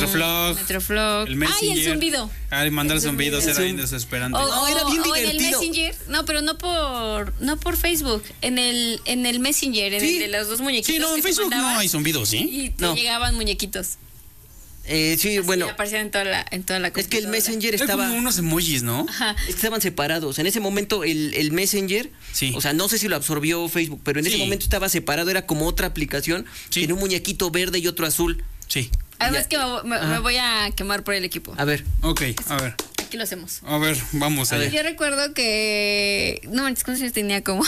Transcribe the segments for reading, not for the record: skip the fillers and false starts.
Metroflog. El Messenger. Y el zumbido. Mandar zumbidos era bien desesperante. O era bien divertido. en el Messenger. No, pero no por Facebook. En el Messenger, en el de los dos muñequitos. Sí, no, en Facebook no hay zumbidos, ¿sí? Y te llegaban muñequitos. Sí, bueno. Aparecían en toda la computadora. Es que el Messenger Era estaba... como unos emojis, ¿no? Ajá. Estaban separados. En ese momento el Messenger, Sí. o sea, no sé si lo absorbió Facebook, pero en ese momento estaba separado, era como otra aplicación. Sí. Tenía un muñequito verde y otro azul. Sí. Además que me voy a quemar por el equipo. A ver. Ok, a ver. Aquí lo hacemos. A ver, vamos allá. Yo recuerdo que... No manches, ¿cuántos años tenía? Como,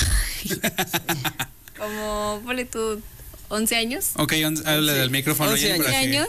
ponle tú, 11 años. Ok, habla del micrófono. 11 Jenny, para 11 que- años.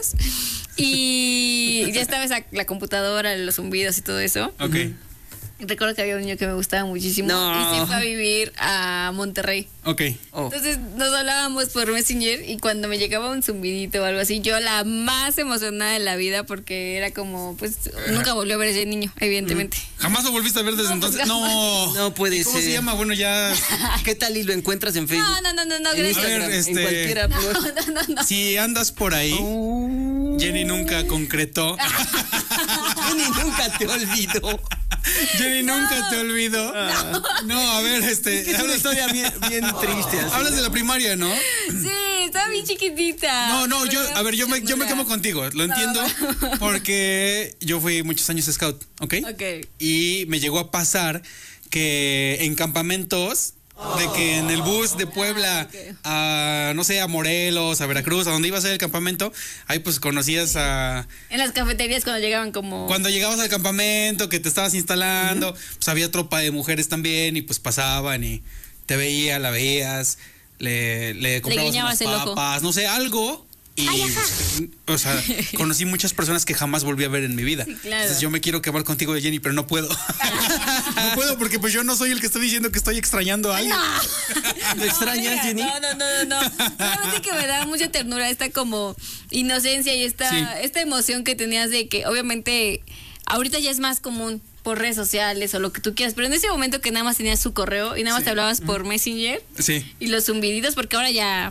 Y ya estaba la computadora, los zumbidos y todo eso. Ok. Y recuerdo que había un niño que me gustaba muchísimo. No. Y se fue a vivir a Monterrey. Ok. Oh. Entonces nos hablábamos por Messenger y cuando me llegaba un zumbidito o algo así, yo la más emocionada de la vida porque era como, pues, nunca volvió a ver ese niño, evidentemente. ¿Jamás lo volviste a ver desde entonces? No. No puede ¿Cómo se ser. llama? Bueno, ya... ¿Qué tal y lo encuentras en Facebook? No, En gracias. Instagram, A ver, en cualquiera. No. Si andas por ahí, Jenny nunca concretó. Jenny nunca te olvidó. Jenny nunca te olvidó. No, a ver, Es una historia bien triste. Así. hablas de la primaria, ¿no? Sí, estaba bien chiquitita. No, yo me quemo contigo, lo entiendo, porque yo fui muchos años scout, ¿ok? Ok. Y me llegó a pasar que en campamentos, de que en el bus de Puebla a, no sé, a Morelos, a Veracruz, a donde iba a ser el campamento, ahí pues conocías a... En las cafeterías cuando llegaban como... Cuando llegabas al campamento, que te estabas instalando, pues había tropa de mujeres también y pues pasaban y te veía, la veías, le comprabas guiñabas unas el ojo. papas, no sé, algo. Y, o sea, conocí muchas personas que jamás volví a ver en mi vida. Sí, claro. Entonces yo me quiero quemar contigo, Jenny, pero no puedo. No puedo porque pues yo no soy el que estoy diciendo que estoy extrañando a alguien. ¿Lo extrañas, Jenny? No. Solamente que me daba mucha ternura esta como inocencia y esta emoción que tenías de que obviamente ahorita ya es más común por redes sociales o lo que tú quieras, pero en ese momento que nada más tenías su correo y nada más te hablabas por Messenger Sí. y los zumbiditos, porque ahora ya...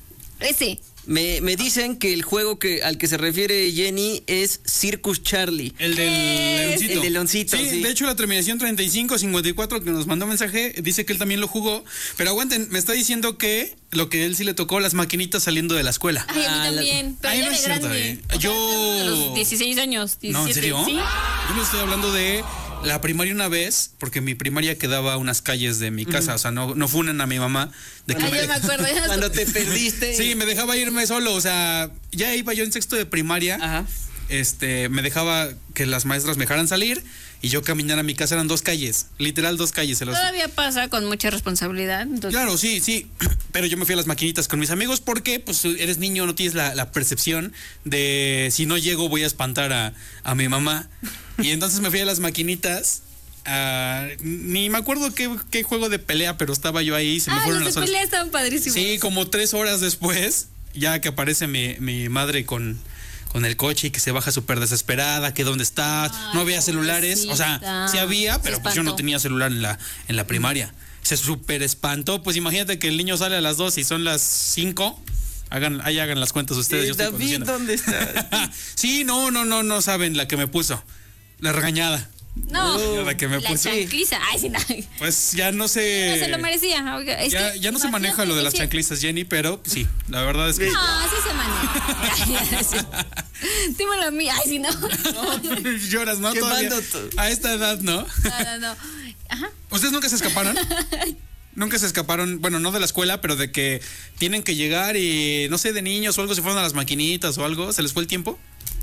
Me dicen que el juego al que se refiere Jenny es Circus Charlie. El del leoncito. El del leoncito, sí. De hecho, la terminación 3554 que nos mandó mensaje dice que él también lo jugó. Pero aguanten, me está diciendo que lo que a él sí le tocó, las maquinitas saliendo de la escuela. Ay, a mí también, pero Ay, ya no de es cierto, grande. Yo... A los 16 años, 17. No, ¿en serio? Sí. Yo me estoy hablando de la primaria una vez, porque mi primaria quedaba a unas calles de mi casa, o sea, no funen a mi mamá de que Yo me acuerdo. Cuando te perdiste. Sí, me dejaba irme solo, o sea, ya iba yo en sexto de primaria. Ajá. Me dejaba que las maestras me dejaran salir y yo caminar a mi casa, eran 2 calles, literal 2 calles. Todavía pasa con mucha responsabilidad. Entonces... Claro, sí, pero yo me fui a las maquinitas con mis amigos porque pues eres niño, no tienes la percepción de si no llego voy a espantar a mi mamá. Y entonces me fui a las maquinitas. Ni me acuerdo qué juego de pelea, pero estaba yo ahí, se me fueron los las de horas. pelea estaban padrísimos. Sí, como 3 horas después, ya que aparece mi madre con el coche y que se baja súper desesperada, que dónde estás, no había celulares, o sea, sí había, pero pues yo no tenía celular en la primaria. Se súper espantó, pues imagínate que el niño sale a las 2 y son las 5. Hagan las cuentas ustedes. Yo estoy David, conduciendo. ¿dónde está? Sí, no saben la que me puso. La regañada. No, La que me la puso. chancliza. Ay, sí, no. Pues ya no sé. No se lo merecía. Oiga, Ya no se maneja lo de las chanclizas, Jenny, pero sí, la verdad es que. No, sí se maneja. Dímelo a mí. Ay, sí, no. Lloras, ¿no? Quemando Todavía. todo. A esta edad, ¿no? No. Ajá. ¿Ustedes nunca se escaparon? Nunca se escaparon, bueno, no de la escuela, pero de que tienen que llegar y, no sé, de niños o algo, se fueron a las maquinitas o algo, ¿se les fue el tiempo?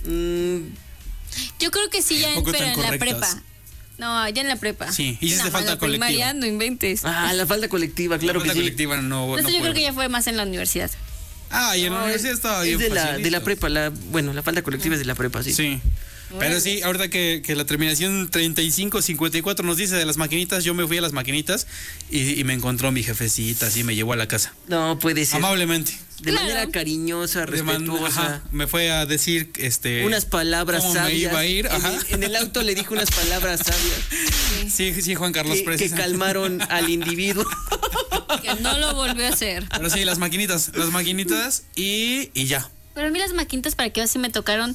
Yo creo que sí, ya, Poco pero tan en la correctas. prepa. No, ya en la prepa. Sí, hiciste No, falta la colectiva. primaria, no inventes. La falda colectiva, claro que La sí. colectiva no Yo creo puedo. que ya fue más en la universidad. Y en la universidad estaba bien Es de la facilito. prepa, la falda colectiva es de la prepa, sí. Sí. Pero sí, ahorita que la terminación 3554 nos dice de las maquinitas, yo me fui a las maquinitas y me encontró mi jefecita, así me llevó a la casa. No puede ser. Amablemente. De Claro. manera cariñosa, respetuosa. Ajá, me fue a decir Unas palabras cómo sabias. me iba a ir. Ajá. En el auto le dijo unas palabras sabias Sí, Juan Carlos que Precisa. calmaron al individuo. Que no lo volvió a hacer. Pero sí, las maquinitas y ya. Pero a mí las maquinitas, para que así me tocaron